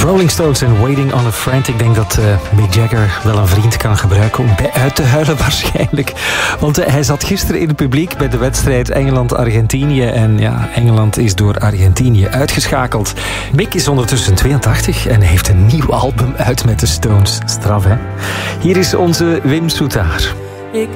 Rolling Stones en Waiting on a Friend. Ik denk dat Mick Jagger wel een vriend kan gebruiken om bij uit te huilen waarschijnlijk. Want hij zat gisteren in het publiek bij de wedstrijd Engeland-Argentinië. En ja, Engeland is door Argentinië uitgeschakeld. Mick is ondertussen 82 en heeft een nieuw album uit met de Stones. Straf, hè? Hier is onze Wim Soetaar.